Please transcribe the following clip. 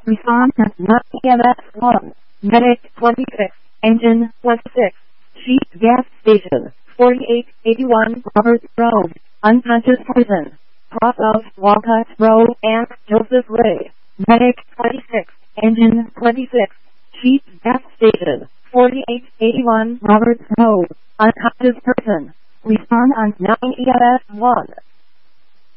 Response at 9 EMS 1. Medic 26. Engine 26. Sheet gas station 4881 Roberts Road. Unconscious person. Cross of Walcott Road and Joseph Ray. Medic 26. Engine 26. Sheet gas station 4881 Roberts Road. Unconscious person. Respond on 9 EMS 1.